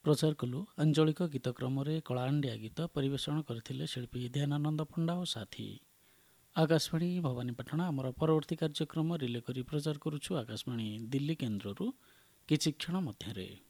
ପ୍ରଚାର କଲୁ। ଆଞ୍ଚଳିକ ଗୀତ କ୍ରମରେ କଳାହାଣ୍ଡିଆ ଗୀତ ପରିବେଷଣ କରିଥିଲେ ଶିଳ୍ପୀ ଧ୍ୟାନାନନ୍ଦ ପଣ୍ଡା ଓ ସାଥୀ। ଆକାଶବାଣୀ ଭବାନୀପାଟଣା। ଆମର ପରବର୍ତ୍ତୀ କାର୍ଯ୍ୟକ୍ରମ ରିଲେ କରି ପ୍ରଚାର କରୁଛୁ ଆକାଶବାଣୀ ଦିଲ୍ଲୀ କେନ୍ଦ୍ରରୁ କିଛି କ୍ଷଣ ମଧ୍ୟରେ।